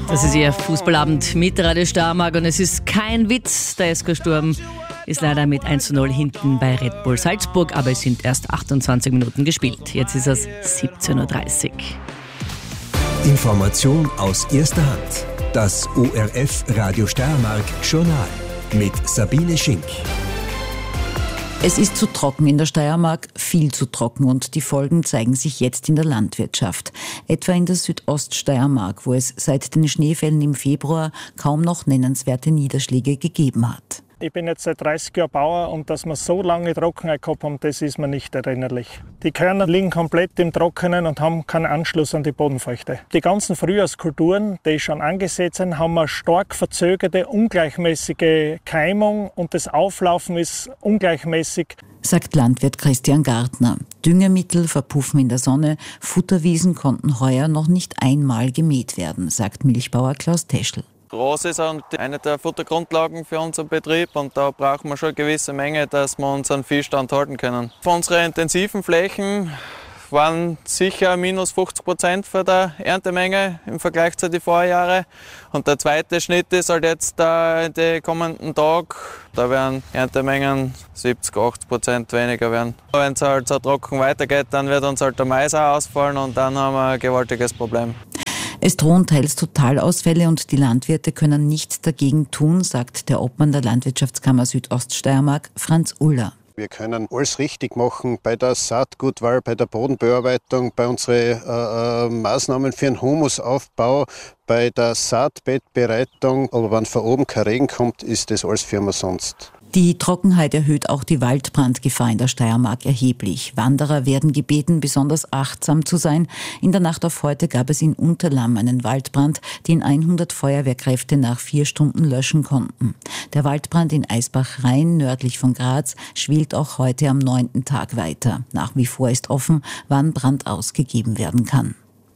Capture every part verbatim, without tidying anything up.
Das ist Ihr Fußballabend mit Radio Steiermark und es ist kein Witz. Der S K Sturm ist leider mit eins zu null hinten bei Red Bull Salzburg, aber es sind erst achtundzwanzig Minuten gespielt. Jetzt ist es siebzehn Uhr dreißig. Information aus erster Hand. Das O R F Radio Steiermark Journal mit Sabine Schink. Es ist zu trocken in der Steiermark, viel zu trocken, und die Folgen zeigen sich jetzt in der Landwirtschaft. Etwa in der Südoststeiermark, wo es seit den Schneefällen im Februar kaum noch nennenswerte Niederschläge gegeben hat. Ich bin jetzt seit dreißig Jahren Bauer und dass wir so lange Trockenheit gehabt haben, das ist mir nicht erinnerlich. Die Körner liegen komplett im Trockenen und haben keinen Anschluss an die Bodenfeuchte. Die ganzen Frühjahrskulturen, die schon angesetzt sind, haben eine stark verzögerte, ungleichmäßige Keimung und das Auflaufen ist ungleichmäßig. Sagt Landwirt Christian Gartner. Düngemittel verpuffen in der Sonne, Futterwiesen konnten heuer noch nicht einmal gemäht werden, sagt Milchbauer Klaus Teschl. Gras ist eine der Futtergrundlagen für unseren Betrieb und da brauchen wir schon eine gewisse Menge, dass wir unseren Viehstand halten können. Für unsere intensiven Flächen waren sicher minus fünfzig Prozent von der Erntemenge im Vergleich zu den Vorjahren. Und der zweite Schnitt ist halt jetzt da in den kommenden Tagen. Da werden Erntemengen siebzig, achtzig Prozent weniger werden. Wenn es halt so trocken weitergeht, dann wird uns halt der Mais auch ausfallen und dann haben wir ein gewaltiges Problem. Es drohen teils Totalausfälle und die Landwirte können nichts dagegen tun, sagt der Obmann der Landwirtschaftskammer Südoststeiermark, Franz Uller. Wir können alles richtig machen bei der Saatgutwahl, bei der Bodenbearbeitung, bei unseren äh, äh, Maßnahmen für den Humusaufbau, bei der Saatbettbereitung. Aber wenn von oben kein Regen kommt, ist das alles für umsonst. Die Trockenheit erhöht auch die Waldbrandgefahr in der Steiermark erheblich. Wanderer werden gebeten, besonders achtsam zu sein. In der Nacht auf heute gab es in Unterlamm einen Waldbrand, den hundert Feuerwehrkräfte nach vier Stunden löschen konnten. Der Waldbrand in Eisbach-Rhein, nördlich von Graz, schwelt auch heute am neunten Tag weiter. Nach wie vor ist offen, wann Brand ausgegeben werden kann.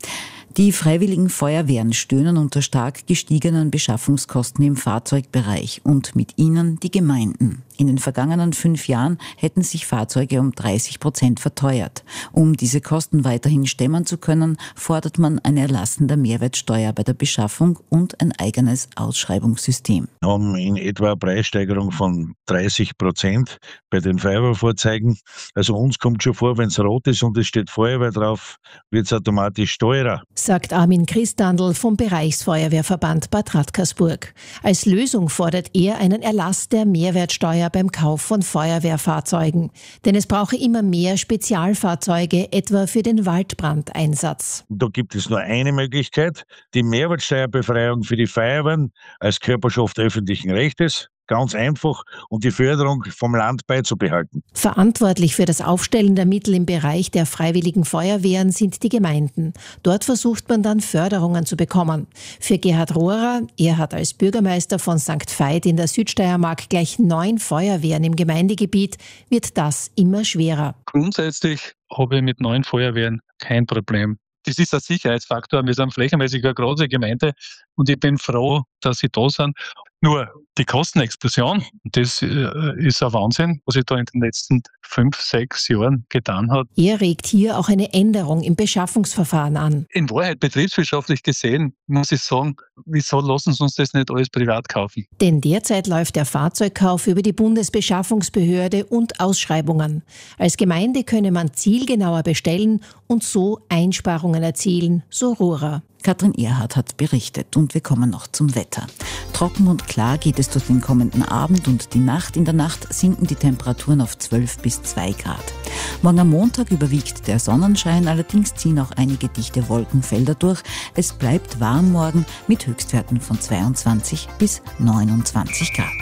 Die Freiwilligen Feuerwehren stöhnen unter stark gestiegenen Beschaffungskosten im Fahrzeugbereich und mit ihnen die Gemeinden. In den vergangenen fünf Jahren hätten sich Fahrzeuge um dreißig Prozent verteuert. Um diese Kosten weiterhin stemmen zu können, fordert man ein Erlassen der Mehrwertsteuer bei der Beschaffung und ein eigenes Ausschreibungssystem. Wir haben in etwa eine Preissteigerung von dreißig Prozent bei den Feuerwehrfahrzeugen. Also uns kommt schon vor, wenn es rot ist und es steht Feuerwehr drauf, wird es automatisch teurer. Sagt Armin Christandl vom Bereichsfeuerwehrverband Bad Radkersburg. Als Lösung fordert er einen Erlass der Mehrwertsteuer beim Kauf von Feuerwehrfahrzeugen. Denn es brauche immer mehr Spezialfahrzeuge, etwa für den Waldbrandeinsatz. Da gibt es nur eine Möglichkeit, die Mehrwertsteuerbefreiung für die Feuerwehren als Körperschaft öffentlichen Rechtes. Ganz einfach, und die Förderung vom Land beizubehalten. Verantwortlich für das Aufstellen der Mittel im Bereich der Freiwilligen Feuerwehren sind die Gemeinden. Dort versucht man dann Förderungen zu bekommen. Für Gerhard Rohrer, er hat als Bürgermeister von Sankt Veit in der Südsteiermark gleich neun Feuerwehren im Gemeindegebiet, wird das immer schwerer. Grundsätzlich habe ich mit neun Feuerwehren kein Problem. Das ist ein Sicherheitsfaktor. Wir sind flächenmäßig eine große Gemeinde und ich bin froh, dass sie da sind. Nur die Kostenexplosion, das ist ein Wahnsinn, was sich da in den letzten fünf, sechs Jahren getan hat. Er regt hier auch eine Änderung im Beschaffungsverfahren an. In Wahrheit, betriebswirtschaftlich gesehen, muss ich sagen, wieso lassen sie uns das nicht alles privat kaufen? Denn derzeit läuft der Fahrzeugkauf über die Bundesbeschaffungsbehörde und Ausschreibungen. Als Gemeinde könne man zielgenauer bestellen und so Einsparungen erzielen, so Rohrer. Katrin Erhardt hat berichtet und wir kommen noch zum Wetter. Trocken und klar geht es durch den kommenden Abend und die Nacht. In der Nacht sinken die Temperaturen auf zwölf bis zwei Grad. Morgen am Montag überwiegt der Sonnenschein, allerdings ziehen auch einige dichte Wolkenfelder durch. Es bleibt warm morgen mit Höchstwerten von zweiundzwanzig bis neunundzwanzig Grad.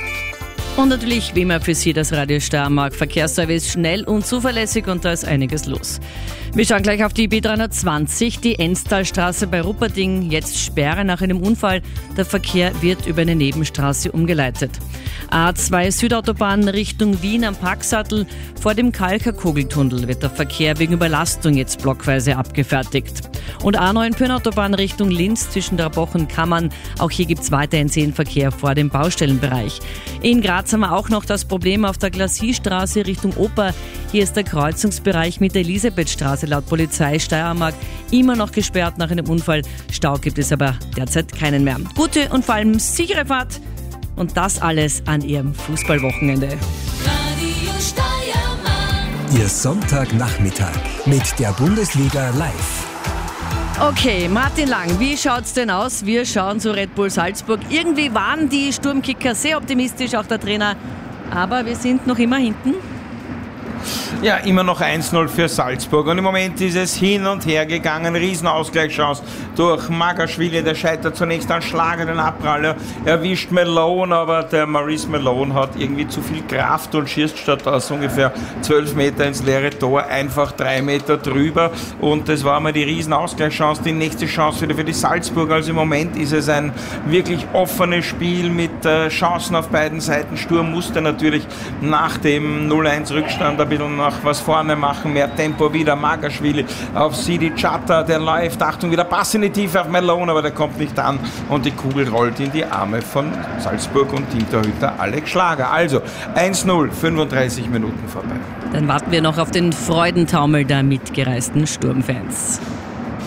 Und natürlich wie immer für Sie das Radio Steiermark Verkehrsservice, schnell und zuverlässig, und da ist einiges los. Wir schauen gleich auf die B dreihundertzwanzig, die Enstalstraße bei Rupperting. Jetzt Sperre nach einem Unfall. Der Verkehr wird über eine Nebenstraße umgeleitet. A zwei Südautobahn Richtung Wien am Packsattel. Vor dem Kalker-Kugeltunnel wird der Verkehr wegen Überlastung jetzt blockweise abgefertigt. Und A neun Pyrnautobahn Richtung Linz zwischen Draboch und Kammern. Auch hier gibt es weiterhin Seelenverkehr vor dem Baustellenbereich. In Graz Graz haben wir auch noch das Problem auf der Glassiestraße Richtung Oper. Hier ist der Kreuzungsbereich mit der Elisabethstraße laut Polizei Steiermark immer noch gesperrt nach einem Unfall. Stau gibt es aber derzeit keinen mehr. Gute und vor allem sichere Fahrt und das alles an Ihrem Fußballwochenende. Radio Steiermark. Ihr Sonntagnachmittag mit der Bundesliga live. Okay, Martin Lang, wie schaut's denn aus? Wir schauen zu Red Bull Salzburg. Irgendwie waren die Sturmkicker sehr optimistisch, auch der Trainer. Aber wir sind noch immer hinten. Ja, immer noch eins null für Salzburg. Und im Moment ist es hin und her gegangen. Riesenausgleichschance durch Magaschwili. Der scheitert zunächst an Schlager, den Abpraller. Erwischt Malone, aber der Maurice Malone hat irgendwie zu viel Kraft und schießt statt aus ungefähr zwölf Meter ins leere Tor einfach drei Meter drüber. Und das war mal die Riesenausgleichschance. Die nächste Chance wieder für die Salzburger. Also im Moment ist es ein wirklich offenes Spiel mit äh, Chancen auf beiden Seiten. Sturm musste natürlich nach dem null eins Rückstand ein bisschen noch was vorne machen, mehr Tempo wieder, Magaschwili auf Sidi Chata, der läuft, Achtung, wieder Pass in die Tiefe auf Malone, aber der kommt nicht an und die Kugel rollt in die Arme von Salzburg und Teamtorhüter Alex Schlager. Also eins null, fünfunddreißig Minuten vorbei. Dann warten wir noch auf den Freudentaumel der mitgereisten Sturmfans.